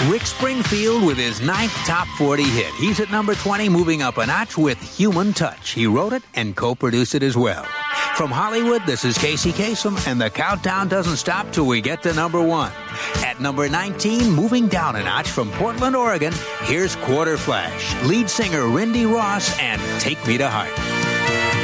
Rick Springfield with his 9th top 40 hit. He's at number 20, moving up a notch with Human Touch. He wrote it and co-produced it as well. From Hollywood, this is Casey Kasem, and the countdown doesn't stop till we get to number 1. At number 19, moving down a notch from Portland, Oregon, here's Quarter Flash, lead singer Rindy Ross, and Take Me to Heart.